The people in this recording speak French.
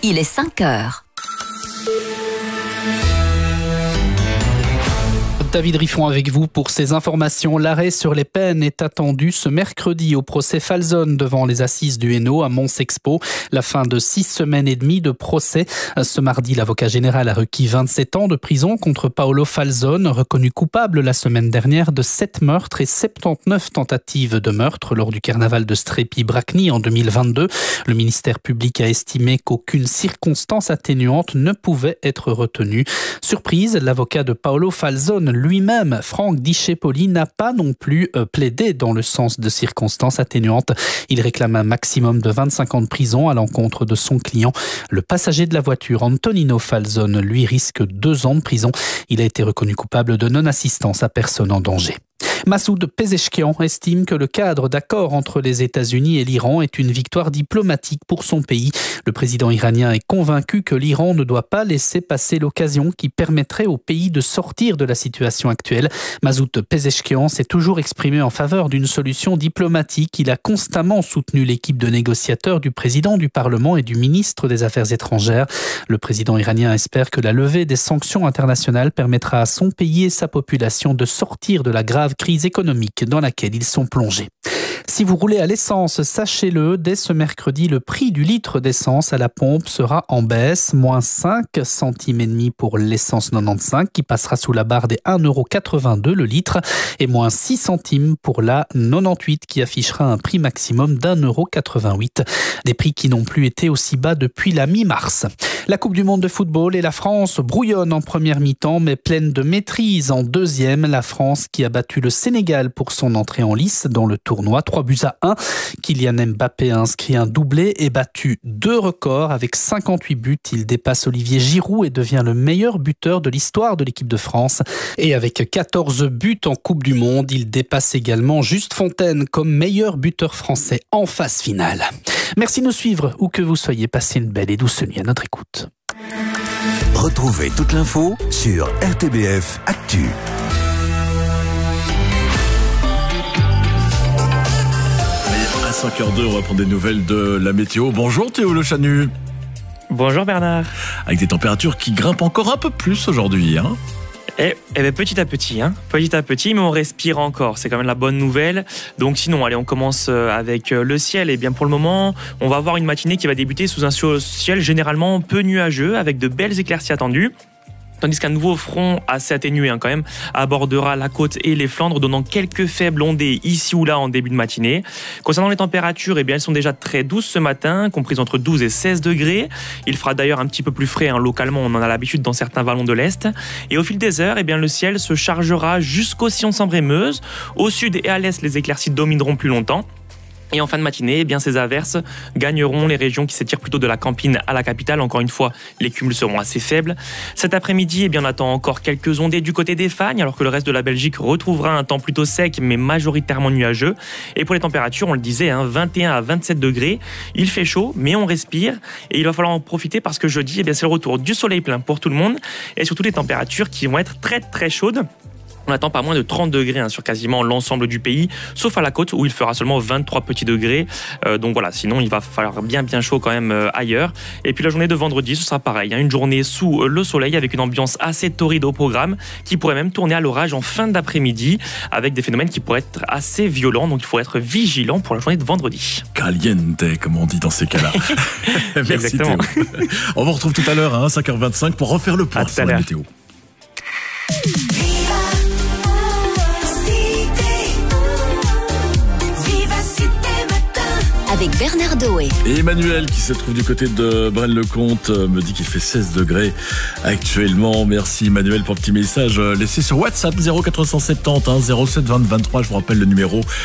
il est 5 heures. David Riffon avec vous pour ces informations. L'arrêt sur les peines est attendu ce mercredi au procès Falzon devant les assises du Hainaut à Mons-Expo. La fin de 6 semaines et demie de procès. Ce mardi, l'avocat général a requis 27 ans de prison contre Paolo Falzon, reconnu coupable la semaine dernière de 7 meurtres et 79 tentatives de meurtre lors du carnaval de Strépy-Bracni en 2022. Le ministère public a estimé qu'aucune circonstance atténuante ne pouvait être retenue. Surprise, l'avocat de Paolo Falzon lui-même, Franck Discepoli, n'a pas non plus plaidé dans le sens de circonstances atténuantes. Il réclame un maximum de 25 ans de prison à l'encontre de son client. Le passager de la voiture, Antonino Falzon, lui risque 2 ans de prison. Il a été reconnu coupable de non-assistance à personne en danger. Massoud Pezeshkian estime que le cadre d'accord entre les États-Unis et l'Iran est une victoire diplomatique pour son pays. Le président iranien est convaincu que l'Iran ne doit pas laisser passer l'occasion qui permettrait au pays de sortir de la situation actuelle. Massoud Pezeshkian s'est toujours exprimé en faveur d'une solution diplomatique. Il a constamment soutenu l'équipe de négociateurs du président du Parlement et du ministre des Affaires étrangères. Le président iranien espère que la levée des sanctions internationales permettra à son pays et sa population de sortir de la grave crise économique dans laquelle ils sont plongés. Si vous roulez à l'essence, sachez-le, dès ce mercredi, le prix du litre d'essence à la pompe sera en baisse, moins 5 centimes et demi pour l'essence 95 qui passera sous la barre des 1,82 € le litre et moins 6 centimes pour la 98 qui affichera un prix maximum d'1,88 €. Des prix qui n'ont plus été aussi bas depuis la mi-mars. La Coupe du monde de football et la France brouillonne en première mi-temps mais pleine de maîtrise en deuxième. La France qui a battu le Sénégal pour son entrée en lice dans le tournoi 3-1. Kylian Mbappé a inscrit un doublé et battu 2 records avec 58 buts. Il dépasse Olivier Giroud et devient le meilleur buteur de l'histoire de l'équipe de France. Et avec 14 buts en Coupe du Monde, il dépasse également Juste Fontaine comme meilleur buteur français en phase finale. Merci de nous suivre où que vous soyez. Passez une belle et douce nuit à notre écoute. Retrouvez toute l'info sur RTBF Actu. À 5h02, on va prendre des nouvelles de la météo. Bonjour Théo Le Chanu. Bonjour Bernard. Avec des températures qui grimpent encore un peu plus aujourd'hui, hein. Eh bien, petit à petit, mais on respire encore. C'est quand même la bonne nouvelle. Donc sinon, allez, on commence avec le ciel. Et bien pour le moment, on va avoir une matinée qui va débuter sous un ciel généralement peu nuageux, avec de belles éclaircies attendues. Tandis qu'un nouveau front assez atténué quand même abordera la côte et les Flandres, donnant quelques faibles ondées ici ou là en début de matinée. Concernant les températures, eh bien, elles sont déjà très douces ce matin, comprises entre 12 et 16 degrés. Il fera d'ailleurs un petit peu plus frais localement, on en a l'habitude dans certains vallons de l'Est. Et au fil des heures, eh bien, le ciel se chargera jusqu'au sillon Sambre-et-Meuse. Au sud et à l'est, les éclaircies domineront plus longtemps. Et en fin de matinée, eh bien, ces averses gagneront les régions qui s'étirent plutôt de la Campine à la capitale. Encore une fois, les cumuls seront assez faibles. Cet après-midi, eh bien, on attend encore quelques ondées du côté des Fagnes, alors que le reste de la Belgique retrouvera un temps plutôt sec, mais majoritairement nuageux. Et pour les températures, on le disait, 21 à 27 degrés. Il fait chaud, mais on respire. Et il va falloir en profiter parce que jeudi, eh bien, c'est le retour du soleil plein pour tout le monde. Et surtout des températures qui vont être très très chaudes. On attend pas moins de 30 degrés sur quasiment l'ensemble du pays, sauf à la côte où il fera seulement 23 petits degrés. Donc voilà, sinon il va falloir bien chaud quand même ailleurs. Et puis la journée de vendredi, ce sera pareil, une journée sous le soleil avec une ambiance assez torride au programme qui pourrait même tourner à l'orage en fin d'après-midi avec des phénomènes qui pourraient être assez violents. Donc il faut être vigilant pour la journée de vendredi. Caliente, comme on dit dans ces cas-là. Merci Exactement. Théo. On vous retrouve tout à l'heure, 5h25 pour refaire le point sur la météo. Avec Bernard Doé. Et Emmanuel qui se trouve du côté de Braine-le-Comte me dit qu'il fait 16 degrés actuellement. Merci Emmanuel pour le petit message laissé sur WhatsApp 0470 07 20 23. Je vous rappelle le numéro